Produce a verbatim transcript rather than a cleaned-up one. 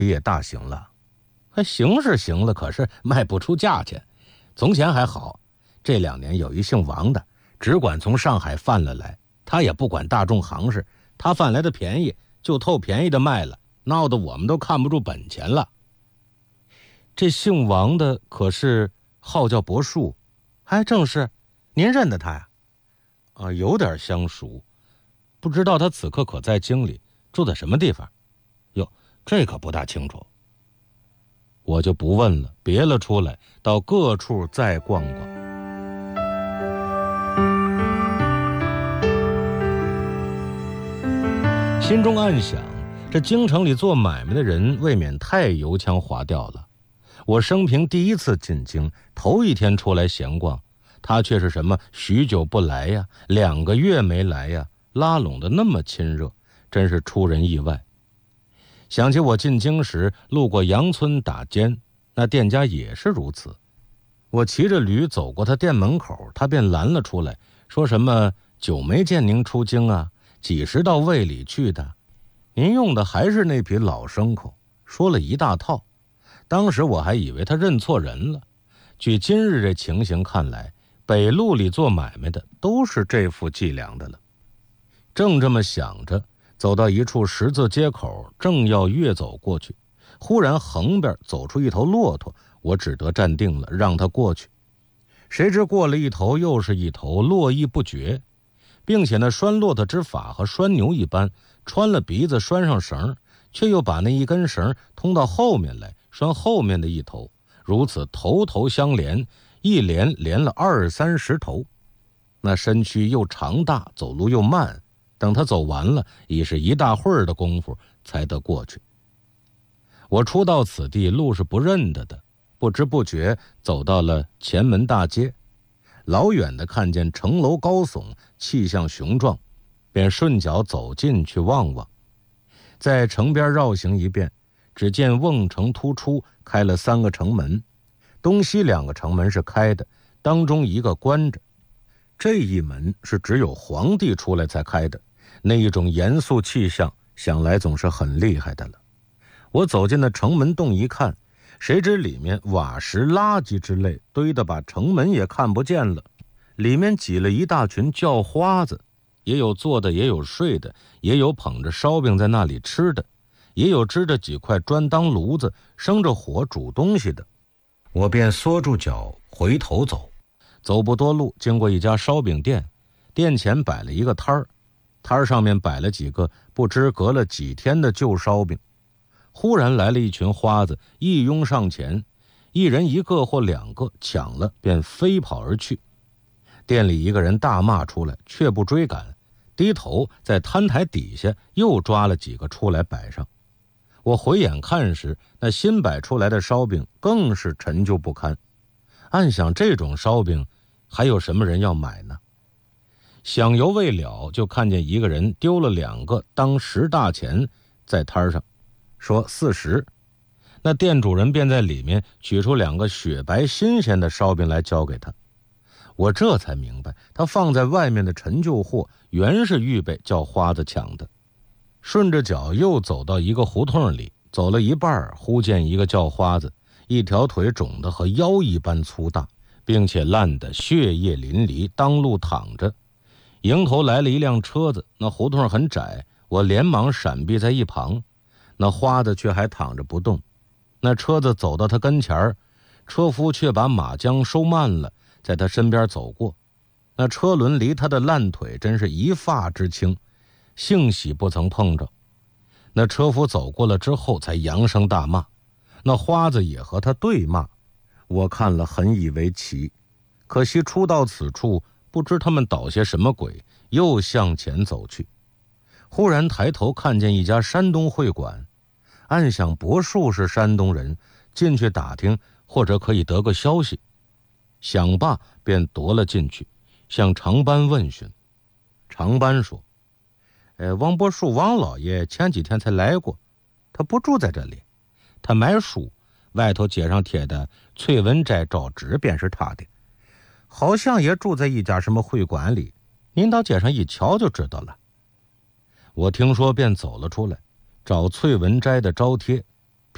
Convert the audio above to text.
也大行了。还行是行了，可是卖不出价钱。从前还好，这两年有一姓王的，只管从上海贩了来，他也不管大众行市，他贩来的便宜就透便宜的卖了，闹得我们都看不住本钱了。这姓王的可是号叫柏树？还正是。您认得他呀？啊，有点相熟，不知道他此刻可在京里，住在什么地方？哟，这可不大清楚。我就不问了，别了出来，到各处再逛逛。心中暗想，这京城里做买卖的人未免太油腔滑调了。我生平第一次进京，头一天出来闲逛，他却是什么许久不来呀，两个月没来呀，拉拢的那么亲热，真是出人意外。想起我进京时路过杨村打尖，那店家也是如此。我骑着驴走过他店门口，他便拦了出来，说什么久没见您出京啊，几时到卫里去的？您用的还是那匹老牲口，说了一大套。当时我还以为他认错人了。据今日这情形看来，北路里做买卖的都是这副伎俩的了。正这么想着，走到一处十字街口，正要越走过去，忽然横边走出一头骆驼，我只得站定了，让他过去。谁知过了一头又是一头，络绎不绝，并且那拴骆驼之法和拴牛一般，穿了鼻子拴上绳，却又把那一根绳通到后面来，拴后面的一头，如此头头相连，一连连了二三十头。那身躯又长大，走路又慢，等他走完了，已是一大会儿的功夫才得过去。我初到此地，路是不认得的，不知不觉走到了前门大街，老远的看见城楼高耸，气象雄壮，便顺脚走进去望望。在城边绕行一遍，只见瓮城突出，开了三个城门，东西两个城门是开的，当中一个关着。这一门是只有皇帝出来才开的，那一种严肃气象，想来总是很厉害的了。我走进那城门洞一看，谁知里面瓦石垃圾之类堆得把城门也看不见了，里面挤了一大群叫花子，也有坐的，也有睡的，也有捧着烧饼在那里吃的，也有支着几块砖当炉子生着火煮东西的。我便缩住脚回头走，走不多路，经过一家烧饼店，店前摆了一个摊儿，摊上面摆了几个不知隔了几天的旧烧饼。忽然来了一群花子，一拥上前，一人一个或两个，抢了便飞跑而去。店里一个人大骂出来，却不追赶，低头在摊台底下又抓了几个出来摆上。我回眼看时，那新摆出来的烧饼更是陈旧不堪。暗想这种烧饼还有什么人要买呢？想犹未了，就看见一个人丢了两个当十大钱在摊上，说四十。那店主人便在里面取出两个雪白新鲜的烧饼来交给他。我这才明白，他放在外面的陈旧货原是预备叫花子抢的。顺着脚又走到一个胡同里，走了一半，忽见一个叫花子，一条腿肿得和腰一般粗大，并且烂得血液淋漓，当路躺着。迎头来了一辆车子，那胡同很窄，我连忙闪避在一旁，那花子却还躺着不动。那车子走到他跟前，车夫却把马缰收慢了，在他身边走过。那车轮离他的烂腿真是一发之轻，幸喜不曾碰着。那车夫走过了之后才扬声大骂，那花子也和他对骂。我看了很以为奇，可惜初到此处，不知他们捣些什么鬼，又向前走去。忽然抬头看见一家山东会馆，暗想柏树是山东人，进去打听或者可以得个消息。想罢便踱了进去，向长班问询。长班说，呃，王柏树王老爷前几天才来过，他不住在这里，他买书，外头街上贴的翠文斋招纸便是他的，好像也住在一家什么会馆里，您到街上一瞧就知道了。我听说便走了出来，找翠文斋的招贴，